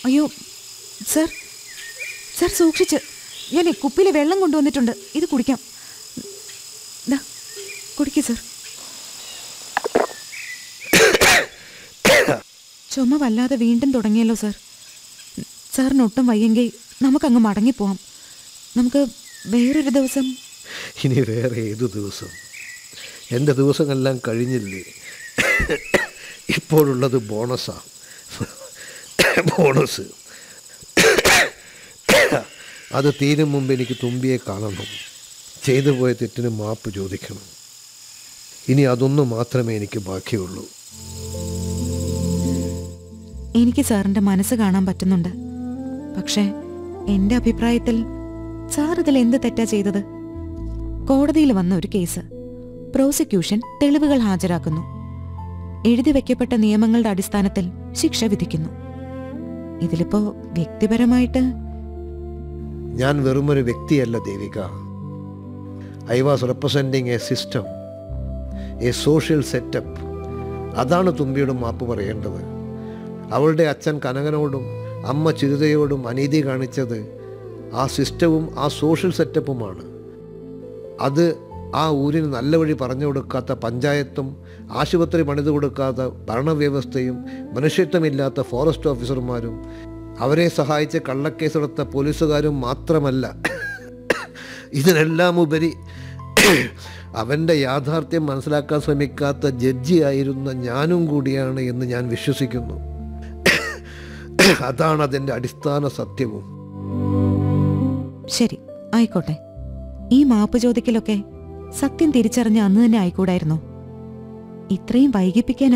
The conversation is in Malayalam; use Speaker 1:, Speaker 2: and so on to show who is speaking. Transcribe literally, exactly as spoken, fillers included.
Speaker 1: അയ്യോ സർ, സർ സൂക്ഷിച്ച്. ഞാൻ കുപ്പിയിൽ വെള്ളം കൊണ്ടുവന്നിട്ടുണ്ട്, ഇത് കുടിക്കാം. കുടിക്കൂ സർ. ചുമ വല്ലാതെ വീണ്ടും തുടങ്ങിയല്ലോ സർ. സാറിന് ഒട്ടും വയ്യെങ്കിൽ നമുക്കങ്ങ് മടങ്ങിപ്പോവാം. നമുക്ക് വേറൊരു ദിവസം.
Speaker 2: ഇനി വേറെ ഏതു ദിവസം? എൻ്റെ ദിവസങ്ങളെല്ലാം കഴിഞ്ഞില്ലേ? ഇപ്പോഴുള്ളത് ബോണസാ, ബോണസ്. അത് തീരും മുമ്പ് എനിക്ക് തുമ്പിയെ കാണണം, ചെയ്തു പോയ തെറ്റിന് മാപ്പ് ചോദിക്കണം. ഇനി അതൊന്നു മാത്രമേ എനിക്ക് ബാക്കിയുള്ളൂ.
Speaker 1: എനിക്ക് സാറിൻ്റെ മനസ്സ് കാണാൻ പറ്റുന്നുണ്ട്. പക്ഷേ എൻ്റെ അഭിപ്രായത്തിൽ സാർ ഇതിൽ എന്ത് തെറ്റാ ചെയ്തത്? കോടതിയിൽ വന്ന ഒരു കേസ്, പ്രോസിക്യൂഷൻ തെളിവുകൾ ഹാജരാക്കുന്നു, എഴുതി വയ്ക്കപ്പെട്ട നിയമങ്ങളുടെ അടിസ്ഥാനത്തിൽ ശിക്ഷ വിധിക്കുന്നു. ഇതിലിപ്പോ വ്യക്തിപരമായിട്ട്
Speaker 2: ഞാൻ വെറുമൊരു വ്യക്തിയല്ല Devika. I was representing A system, A social setup. അതാണ് തുമ്പിയോട് മാപ്പ് പറയേണ്ടത്. അവളുടെ അച്ഛൻ കനകനോടും അമ്മ ചിരുതയോടും അനീതി കാണിച്ചത് ആ സിസ്റ്റവും ആ സോഷ്യൽ സെറ്റപ്പുമാണ്. അത് ആ ഊരിന് നല്ല വഴി പറഞ്ഞു കൊടുക്കാത്ത പഞ്ചായത്തും ആശുപത്രി പണിതു കൊടുക്കാത്ത ഭരണവ്യവസ്ഥയും മനുഷ്യത്വമില്ലാത്ത ഫോറസ്റ്റ് ഓഫീസർമാരും അവരെ സഹായിച്ച് കള്ളക്കേസെടുത്ത പോലീസുകാരും മാത്രമല്ല, ഇതിനെല്ലാം ഉപരി അവൻ്റെ യാഥാർത്ഥ്യം മനസ്സിലാക്കാൻ ശ്രമിക്കാത്ത ജഡ്ജിയായിരുന്ന ഞാനും കൂടിയാണ് എന്ന് ഞാൻ വിശ്വസിക്കുന്നു. അതാണ് അതിൻ്റെ അടിസ്ഥാന സത്യവും.
Speaker 1: ശരി, ആയിക്കോട്ടെ. ഈ മാപ്പ് ചോദിക്കലൊക്കെ സത്യം തിരിച്ചറിഞ്ഞ അന്ന് തന്നെ ആയിക്കൂടായിരുന്നോ? ഇത്രയും വൈകിപ്പിക്കാൻ